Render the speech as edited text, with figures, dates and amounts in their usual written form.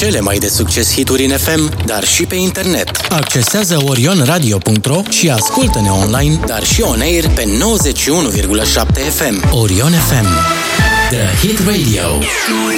cele mai de succes hituri în FM, dar și pe internet. Accesează orionradio.ro și ascultă-ne online, dar și on air pe 91,7 FM. Orion FM, The Hit Radio.